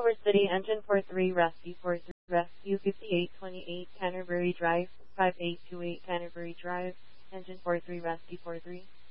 Tower City, Engine 43, Rescue 43, Rescue 5828, Canterbury Drive, 5828, Canterbury Drive, Engine 43, Rescue 43.